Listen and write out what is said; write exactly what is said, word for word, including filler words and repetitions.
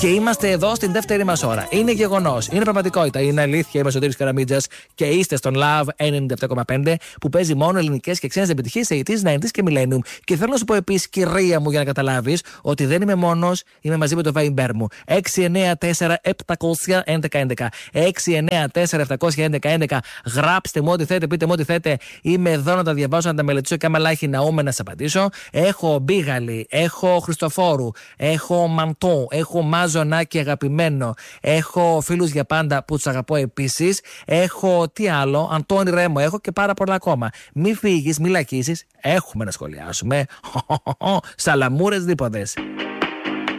Και είμαστε εδώ στην δεύτερη μας ώρα. Είναι γεγονός, είναι πραγματικότητα, είναι αλήθεια. Είμαι ο Σωτήρης Καραμίτζας και είστε στον Love ενενήντα επτά κόμμα πέντε που παίζει μόνο ελληνικές και ξένες επιτυχίες ογδόντα, ενενήντα και Millennium. Και θέλω να σου πω επίσης, κυρία μου, για να καταλάβεις ότι δεν είμαι μόνος, είμαι μαζί με το Viber μου. έξι εννέα τέσσερα επτά ένα ένα ένα ένα. έξι εννέα τέσσερα επτά ένα ένα ένα. Γράψτε μου ό,τι θέλετε, πείτε μου ό,τι θέλετε. Είμαι εδώ να τα διαβάσω, να τα μελετήσω και άμα λάχει ναούμε να σας απαντήσω. Έχω Μπίγαλη, έχω Χριστοφόρου, έχω Μαντό, έχω Μαζονάκι αγαπημένο, έχω Φίλους για πάντα που τους αγαπώ επίσης, έχω τι άλλο, Αντώνη Ρέμο έχω και πάρα πολλά ακόμα. Μη φύγεις, μη λακίσεις, έχουμε να σχολιάσουμε. Σαλαμούρες δίποδες.